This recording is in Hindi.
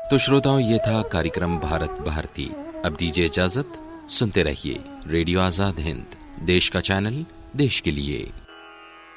तो श्रोताओं, ये था कार्यक्रम भारत भारती। अब दीजिए इजाजत, सुनते रहिए रेडियो आजाद हिंद, देश का चैनल, देश के लिए।